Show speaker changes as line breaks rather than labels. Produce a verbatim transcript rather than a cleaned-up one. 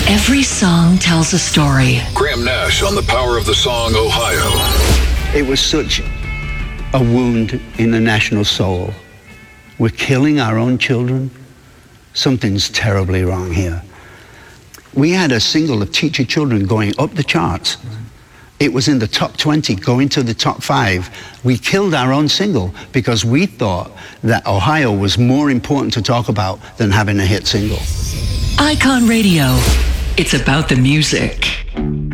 Every song tells a story.
Graham Nash on the power of the song Ohio.
It was such a wound in the national soul. We're killing our own children. Something's terribly wrong here. We had a single of Teach Your Children going up the charts. It was in the top twenty, going to the top five. We killed our own single because we thought that Ohio was more important to talk about than having a hit single.
Icon Radio. It's about the music.